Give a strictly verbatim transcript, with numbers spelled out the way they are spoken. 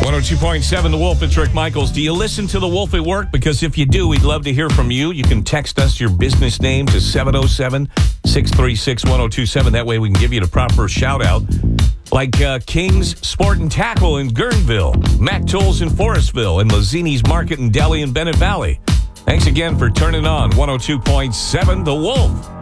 one oh two point seven The Wolf, it's Rick Michaels. Do you listen to The Wolf at work? Because if you do, we'd love to hear from you. You can text us your business name to seven oh seven, six three six, one oh two seven. That way we can give you the proper shout-out. Like uh, King's Sport and Tackle in Guerneville, Mac Tools in Forestville, and Mazzini's Market and Deli in Bennett Valley. Thanks again for turning on one oh two point seven The Wolf.